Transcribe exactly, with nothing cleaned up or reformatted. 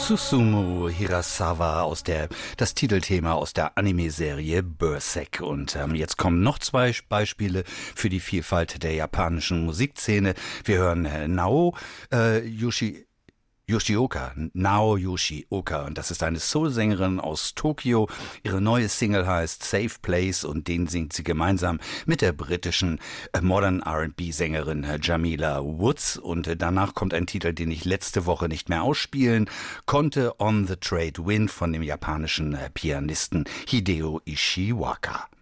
Susumu Hirasawa aus der, das Titelthema aus der Anime-Serie Berserk. Und ähm, jetzt kommen noch zwei Beispiele für die Vielfalt der japanischen Musikszene. Wir hören äh, Nao äh, Yoshi Yoshioka, Nao Yoshioka, und das ist eine Soul-Sängerin aus Tokio. Ihre neue Single heißt Safe Place und den singt sie gemeinsam mit der britischen Modern R and B-Sängerin Jamila Woods. Und danach kommt ein Titel, den ich letzte Woche nicht mehr ausspielen konnte, On the Trade Wind von dem japanischen Pianisten Hideo Ishiwaka.